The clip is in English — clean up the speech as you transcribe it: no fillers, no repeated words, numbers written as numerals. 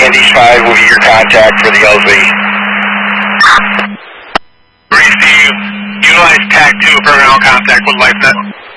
Andy's 5 will be your contact for the LZ. Receive. Utilize TAC 2 for ground contact with LifeNet.